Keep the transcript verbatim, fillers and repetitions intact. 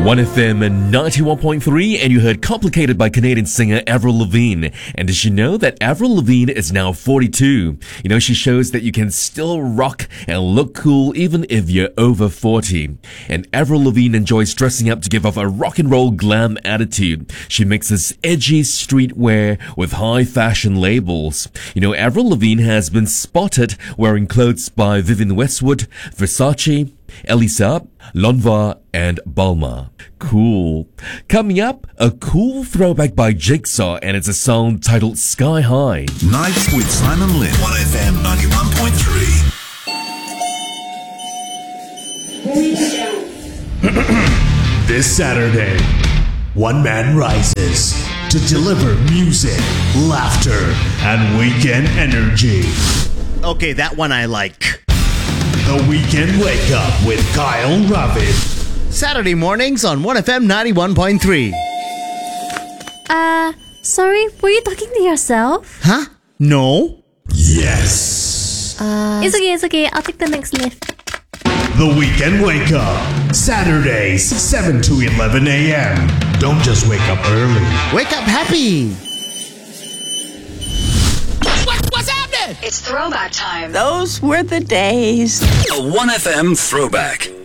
one F M ninety-one point three, and you heard Complicated by Canadian singer Avril Lavigne. And did you know that Avril Lavigne is now forty-two? You know, she shows that you can still rock and look cool even if you're over forty. And Avril Lavigne enjoys dressing up to give off a rock and roll glam attitude. She mixes edgy streetwear with high fashion labels. You know, Avril Lavigne has been spotted wearing clothes by Vivienne Westwood, Versace, Elisa, Lonva, and Balmain. Cool. Coming up, a cool throwback by Jigsaw, and it's a song titled Sky High. Nights with Simon Lynn. one F M ninety-one point three. This Saturday, one man rises to deliver music, laughter, and weekend energy. Okay, that one I like. The Weekend Wake Up with Kyle Ravid. Saturday mornings on one F M ninety-one point three. Uh, sorry, were you talking to yourself? Huh? No? Yes. Uh, it's okay, it's okay. I'll take the next lift. The Weekend Wake Up. Saturdays, seven to eleven a.m. Don't just wake up early. Wake up happy. What, what's happening? It's throwback time. Those were the days. A one F M throwback.